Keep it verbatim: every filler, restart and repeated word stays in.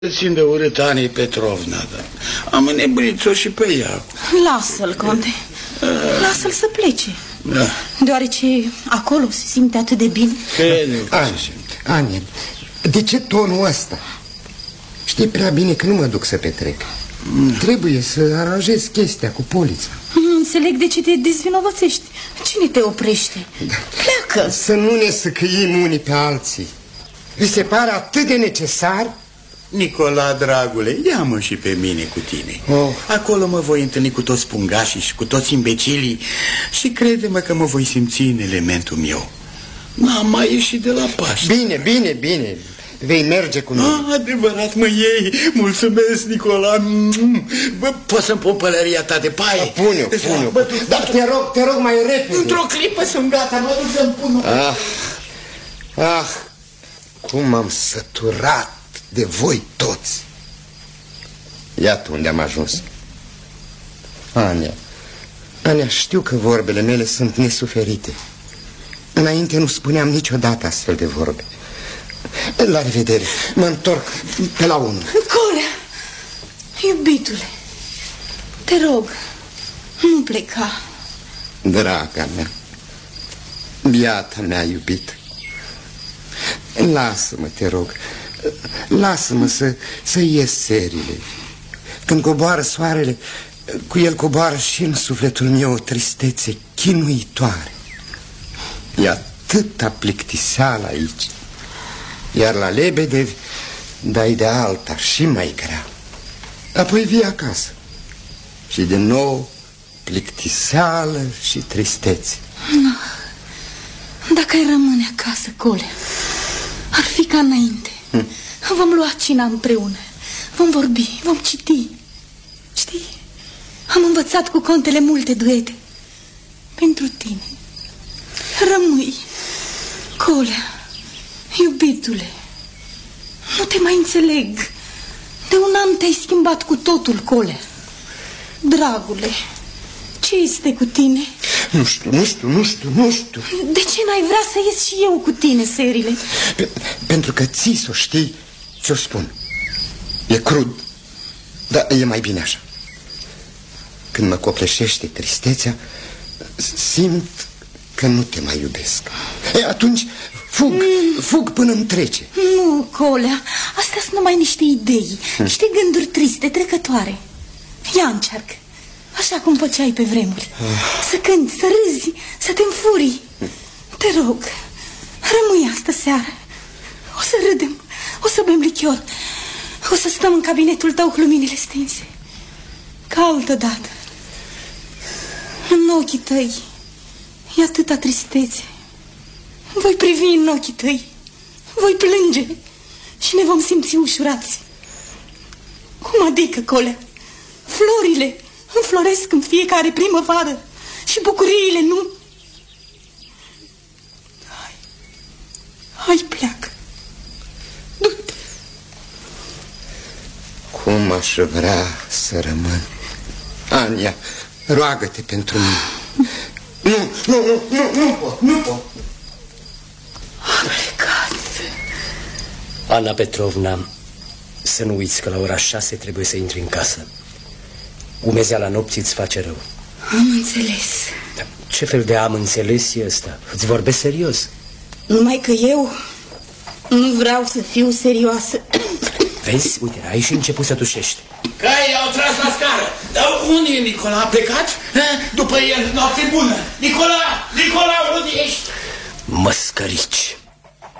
Țin de urât Anei Petrovna, da. Am înnebunit-o și pe ea. Lasă-l, conte. Uh... Lasă-l să plece. Da. Deoarece acolo se simte atât de bine. Ania, de ce tonul ăsta? Știi prea bine că nu mă duc să petrec. mm. Trebuie să aranjez chestia cu polița. Nu înțeleg de ce te dezvinovățești. Cine te oprește? Da. Pleacă. Să nu ne săcăim unii pe alții. Vi se pare atât de necesar? Nicola, dragule, ia-mă și pe mine cu tine. oh. Acolo mă voi întâlni cu toți pungașii și cu toți imbecilii. Și crede-mă că mă voi simți în elementul meu. N-am mai ieșit de la Paște. Bine, bine, bine. Vei merge cu noi. ah, Adevărat, mă iei. Mulțumesc, Nicola. Bă, poți să-mi pun pălăria ta de paie? Pune-o, pune-o. Dar te rog, te rog mai repede. Într-o clipă sunt gata, mă duc să-mi pun. Ah, ah, cum m-am săturat de voi toți. Iată unde am ajuns. Ania, Ania, știu că vorbele mele sunt nesuferite. Înainte nu spuneam niciodată astfel de vorbe. La revedere, mă întorc pe la unul. Colea, iubitule, te rog, nu pleca. Draga mea, biata mea iubită, lasă-mă, te rog. Lasă-mă să, să ies serile. Când coboară soarele, cu el coboară și în sufletul meu o tristețe chinuitoare. E atâta plictiseală aici. Iar la Lebedevi dai de alta și mai grea. Apoi vii acasă și din nou plictiseală și tristețe. No. Dacă ai rămâne acasă, Colea, ar fi ca înainte. hm. Vom lua cina împreună, vom vorbi, vom citi. Știi, am învățat cu contele multe duete. Pentru tine rămâi, Colea, iubitule. Nu te mai înțeleg. De un an te-ai schimbat cu totul, Colea. Dragule, ce este cu tine? Nu știu, nu știu, nu știu, nu știu. De ce n-ai vrea să ies și eu cu tine serile? Pe, pentru că ții să o știi, ți-o spun. E crud, dar e mai bine așa. Când mă copleșește tristețea, simt că nu te mai iubesc. E, atunci fug, mm. fug până-mi trece. Nu, Colea, astea sunt numai niște idei, mm. niște gânduri triste, trecătoare. Ia încearcă, așa cum făceai pe vremuri. ah. Să cânti, să râzi, să te înfurii. mm. Te rog, rămâi astă seară. O să râdem, o să bem lichior, o să stăm în cabinetul tău cu luminile stinse. Ca altă dată. În ochii tăi e atâta tristețe. Voi privi în ochii tăi, voi plânge și ne vom simți ușurați. Cum adică, Colea? Florile înfloresc în fiecare primăvară și bucuriile nu. Hai, hai, pleacă. Du-te. Cum aș vrea să rămân. Ania, roagă-te pentru mine. Nu, nu, nu, nu, nu pot, nu pot. A plecat. Ana Petrovna, să nu uiți că la ora șase trebuie să intri în casă. Umezeala nopții îți face rău. Am înțeles. Dar ce fel de am înțeles e ăsta? Îți vorbesc serios. Numai că eu nu vreau să fiu serioasă. Vezi, uite, ai și început să tușești. Caii au tras la scară. Dar unde e Nicola? A plecat? Ha? După el, noapte bună. Nicola! Nicola, unde ești? Măscărit.